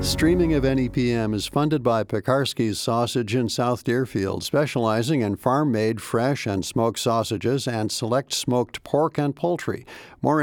Streaming of NEPM is funded by Pekarsky's Sausage in South Deerfield, specializing in farm-made fresh and smoked sausages and select smoked pork and poultry. More